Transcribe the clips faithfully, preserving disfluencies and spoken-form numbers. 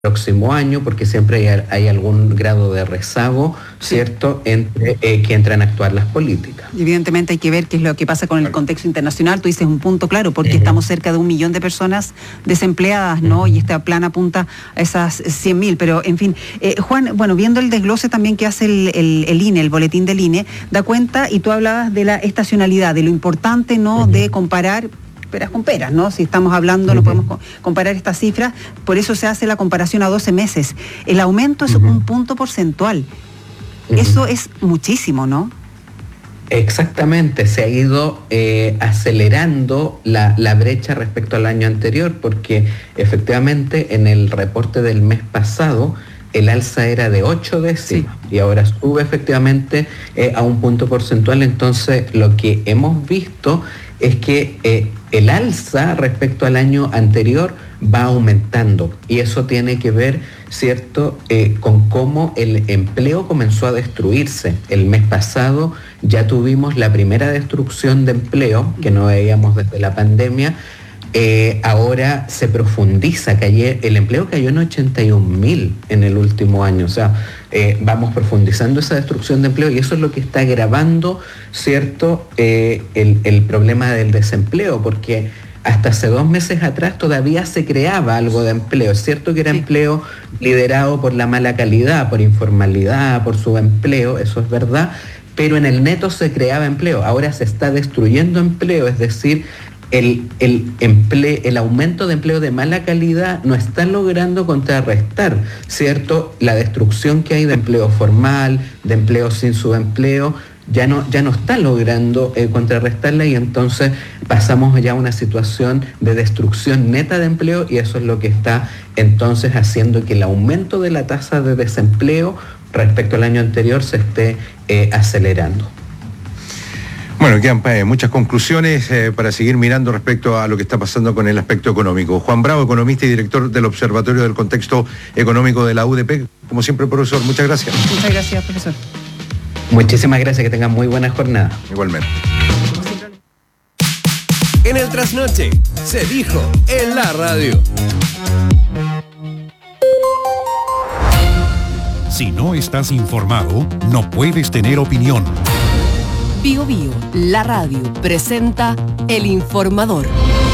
próximo año, porque siempre hay, hay algún grado de rezago, ¿cierto?, entre eh, que entran a actuar las políticas. Evidentemente hay que ver qué es lo que pasa con el contexto internacional. Tú dices un punto claro, porque uh-huh. estamos cerca de un millón de personas desempleadas, ¿no? Uh-huh. Y este plan apunta a esas cien mil, pero en fin. Eh, Juan, bueno, viendo el desglose también que hace el, el, el I N E, el boletín del I N E, da cuenta, y tú hablabas de la estacionalidad, de lo importante, ¿no?, uh-huh. de comparar peras con peras, ¿no? Si estamos hablando, no podemos comparar estas cifras, por eso se hace la comparación a doce meses. El aumento es uh-huh. un punto porcentual. Uh-huh. Eso es muchísimo, ¿no? Exactamente, se ha ido eh, acelerando la, la brecha respecto al año anterior, porque efectivamente en el reporte del mes pasado el alza era de ocho décimas sí. y ahora sube efectivamente eh, a un punto porcentual. Entonces lo que hemos visto es que eh, el alza respecto al año anterior va aumentando, y eso tiene que ver, ¿cierto?, eh, con cómo el empleo comenzó a destruirse. El mes pasado ya tuvimos la primera destrucción de empleo que no veíamos desde la pandemia. Eh, ahora se profundiza, cayó, el empleo cayó en ochenta y un mil en el último año, o sea, eh, vamos profundizando esa destrucción de empleo, y eso es lo que está agravando, ¿cierto?, eh, el, el problema del desempleo, porque hasta hace dos meses atrás todavía se creaba algo de empleo. Es cierto que era sí. empleo liderado por la mala calidad, por informalidad, por subempleo, eso es verdad, pero en el neto se creaba empleo. Ahora se está destruyendo empleo, es decir, El, el, empleo, el aumento de empleo de mala calidad no está logrando contrarrestar, ¿cierto?, la destrucción que hay de empleo formal, de empleo sin subempleo, ya no, ya no está logrando eh, contrarrestarla, y entonces pasamos ya a una situación de destrucción neta de empleo, y eso es lo que está entonces haciendo que el aumento de la tasa de desempleo respecto al año anterior se esté eh, acelerando. Bueno, quedan eh, muchas conclusiones eh, para seguir mirando respecto a lo que está pasando con el aspecto económico. Juan Bravo, economista y director del Observatorio del Contexto Económico de la U D P. Como siempre, profesor, muchas gracias. Muchas gracias, profesor. Muchísimas gracias, que tengan muy buena jornada. Igualmente. En el trasnoche, se dijo en la radio. Si no estás informado, no puedes tener opinión. Bio Bio, la radio, presenta El Informador.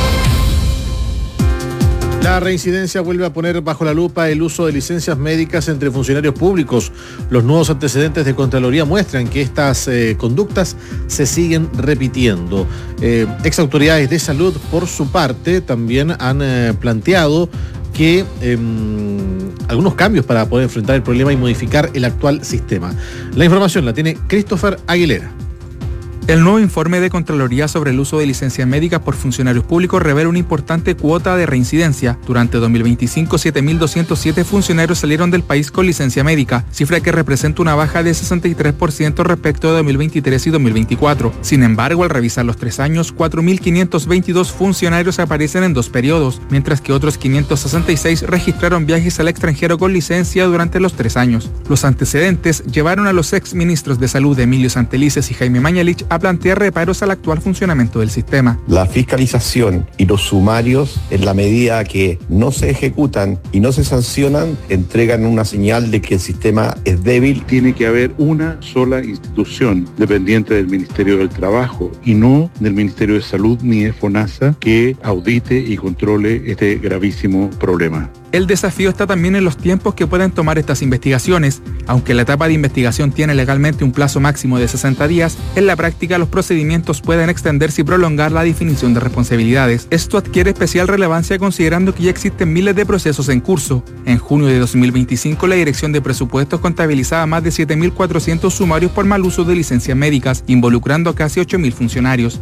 La reincidencia vuelve a poner bajo la lupa el uso de licencias médicas entre funcionarios públicos. Los nuevos antecedentes de Contraloría muestran que estas eh, conductas se siguen repitiendo. Eh, ex autoridades de salud, por su parte, también han eh, planteado que eh, algunos cambios para poder enfrentar el problema y modificar el actual sistema. La información la tiene Christopher Aguilera. El nuevo informe de Contraloría sobre el uso de licencias médicas por funcionarios públicos revela una importante cuota de reincidencia. Durante dos mil veinticinco, siete mil doscientos siete funcionarios salieron del país con licencia médica, cifra que representa una baja de sesenta y tres por ciento respecto de dos mil veintitrés y dos mil veinticuatro. Sin embargo, al revisar los tres años, cuatro mil quinientos veintidós funcionarios aparecen en dos periodos, mientras que otros quinientos sesenta y seis registraron viajes al extranjero con licencia durante los tres años. Los antecedentes llevaron a los ex ministros de Salud Emilio Santelices y Jaime Mañalich a plantear reparos al actual funcionamiento del sistema. La fiscalización y los sumarios, en la medida que no se ejecutan y no se sancionan, entregan una señal de que el sistema es débil. Tiene que haber una sola institución dependiente del Ministerio del Trabajo y no del Ministerio de Salud ni de FONASA que audite y controle este gravísimo problema. El desafío está también en los tiempos que pueden tomar estas investigaciones. Aunque la etapa de investigación tiene legalmente un plazo máximo de sesenta días, en la práctica los procedimientos pueden extenderse y prolongar la definición de responsabilidades. Esto adquiere especial relevancia considerando que ya existen miles de procesos en curso. En junio de dos mil veinticinco, la Dirección de Presupuestos contabilizaba más de siete mil cuatrocientos sumarios por mal uso de licencias médicas, involucrando a casi ocho mil funcionarios.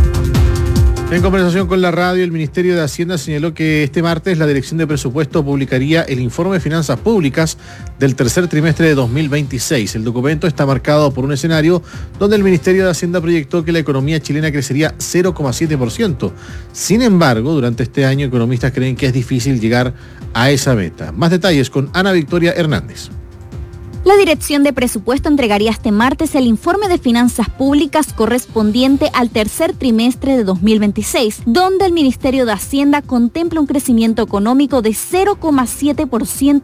En conversación con la radio, el Ministerio de Hacienda señaló que este martes la Dirección de Presupuesto publicaría el informe de finanzas públicas del tercer trimestre de dos mil veintiséis. El documento está marcado por un escenario donde el Ministerio de Hacienda proyectó que la economía chilena crecería cero coma siete por ciento. Sin embargo, durante este año, economistas creen que es difícil llegar a esa meta. Más detalles con Ana Victoria Hernández. La Dirección de Presupuesto entregaría este martes el informe de finanzas públicas correspondiente al tercer trimestre de dos mil veintiséis, donde el Ministerio de Hacienda contempla un crecimiento económico de cero coma siete por ciento